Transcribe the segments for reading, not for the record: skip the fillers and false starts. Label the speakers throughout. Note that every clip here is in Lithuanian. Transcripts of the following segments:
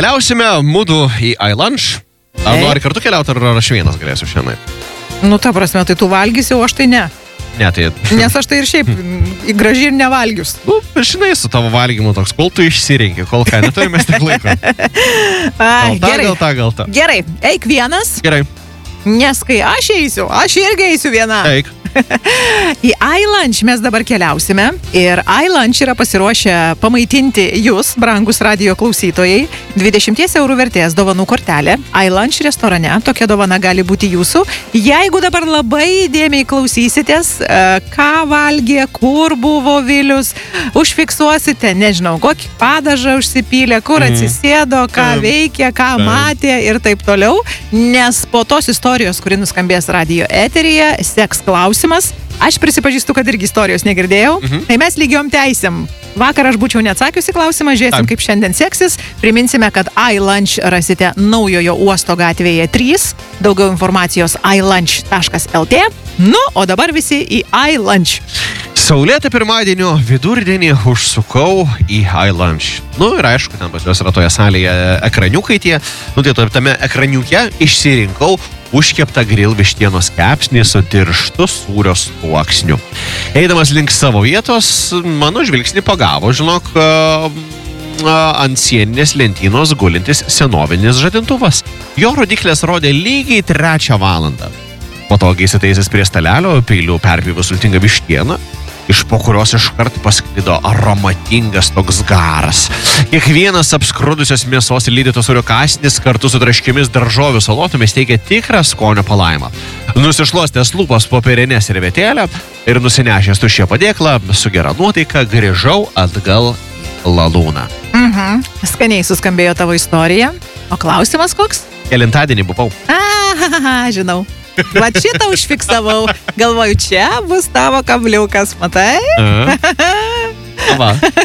Speaker 1: Keliausime mudu į iLunch. Ar nori kartu keliauti, ar aš vienas galėsiu šiandien?
Speaker 2: Nu, ta prasme, tai tu valgysi, o aš tai ne.
Speaker 1: Ne, tai...
Speaker 2: Nes aš tai ir šiaip gražiai ir nevalgius.
Speaker 1: Nu, žinai, su tavo valgymu toks, kol tu išsirinki, kol ką, neturime tiek laiko. Gal ta.
Speaker 2: Gerai, eik vienas.
Speaker 1: Gerai.
Speaker 2: Nes kai aš eisiu, aš irgi eisiu viena.
Speaker 1: Eik.
Speaker 2: Į iLunch mes dabar keliausime ir iLunch yra pasiruošę pamaitinti jūs, brangus radijo klausytojai, 20 eurų vertės dovanų kortelė. iLunch restorane tokia dovana gali būti jūsų. Jeigu dabar labai įdėmiai klausysitės, ką valgė, kur buvo Vilius, užfiksuosite, nežinau, kokį padažą užsipylė, kur atsisėdo, ką veikė, ką matė ir taip toliau, nes po tos istorijos, kuri nuskambės radijo eteryje, seks klausimas. Aš prisipažįstu, kad irgi istorijos negirdėjau. Tai mes lygiom teisėm. Vakar aš būčiau neatsakiusi klausimą, žiūrėsim, kaip šiandien seksis. Priminsime, kad iLunch rasite Naujojo uosto gatvėje 3. Daugiau informacijos iLunch.lt. Nu, o dabar visi į iLunch.
Speaker 1: Saulėtą pirmadienio vidurdienį užsukau į iLunch. Nu ir aišku, ten pas juos yra toje salėje ekraniukai tie. Nu tai tame ekraniuke išsirinkau užkeptą grill vištienos kepsnį su tirštu sūrio sluoksniu. Eidamas link savo vietos, mano žvilgsnį pagavo, žinok, ant sieninės lentynos gulintis senovinis žadintuvas. Jo rodiklės rodė lygiai 3 valandą. Patogiai įsitaisęs prie stalelio, peiliu perpjovė sultingą vištieną, iš po kurios iškart pasklido aromatingas toks garas. Kiekvienas apskrudusios mėsos ir lydytos sūrio kąsnis kartu su traškiomis daržovių salotomis teikia tikrą skonio palaimą. Nusišluostęs lūpas popierinę servetėlę ir nusinešęs tuščią padėklą, su gera nuotaika grįžau atgal į lalūną.
Speaker 2: Skaniai suskambėjo tavo istorija. O klausimas koks?
Speaker 1: Kelintadienį buvau.
Speaker 2: Žinau. Va šitą užfiksavau. Galvoju, čia bus tavo kabliukas, matai?
Speaker 1: Va.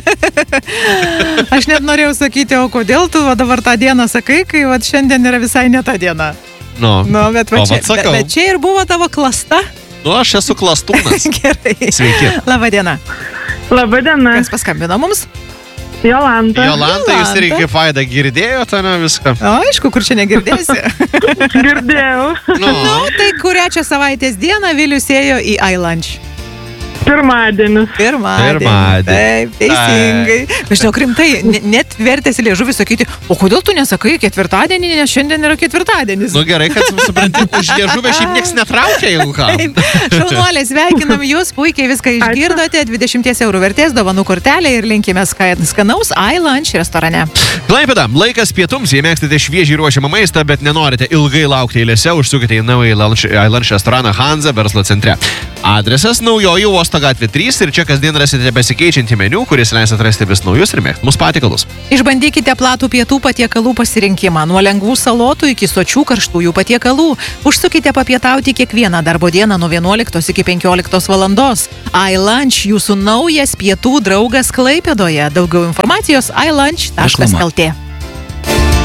Speaker 2: Aš net norėjau sakyti, o kodėl tu dabar tą dieną sakai, kai va šiandien yra visai ne ta diena.
Speaker 1: Nu,
Speaker 2: bet čia ir buvo tavo klasta.
Speaker 1: Nu, aš esu klastūnas.
Speaker 2: Gerai.
Speaker 1: Sveiki.
Speaker 2: Labadiena.
Speaker 3: Labadiena.
Speaker 2: Kas paskambino mums?
Speaker 3: Jolanta.
Speaker 1: Jolanta, jūs irgi kaip Vaida girdėjote, ne viską?
Speaker 2: O, aišku, kur čia negirdėsi.
Speaker 3: Girdėjau.
Speaker 2: Nu, tai kurią čia savaitės dieną Vilius ėjo į iLunch?
Speaker 3: Pirmadienis.
Speaker 2: Taip, teisingai. Aš žinau, rimtai, net vertėsi liežuvį sakyti, o kodėl tu nesakai ketvirtadienį, nes šiandien yra ketvirtadienis.
Speaker 1: Nu gerai, kad supranti, už liežuvę šiaip nieks netraukia, jeigu ką.
Speaker 2: Šaunuolės, sveikinam jūs, puikiai viską išgirdote, 20 eurų vertės dovanų kortelė ir linkime skanaus iLunch restorane.
Speaker 1: Klaipėda, laikas pietums, jei mėgstate šviežiai ruošiamą maistą, bet nenorite ilgai laukti eilėse, užsukite į naują iLunch restoraną Hanza verslo centre. Adresas Naujojo uosto gatvė 3 ir čia kasdien rasite besikeičiantį meniu, kuris leis atrasti vis naujus ir mėgstamus patiekalus.
Speaker 2: Išbandykite platų pietų patiekalų pasirinkimą, nuo lengvų salotų iki sočių karštųjų patiekalų. Užsukite papietauti kiekvieną darbo dieną nuo 11 iki 15 valandos. iLunch, jūsų naujas pietų draugas Klaipėdoje. Daugiau informacijos iLunch.lt.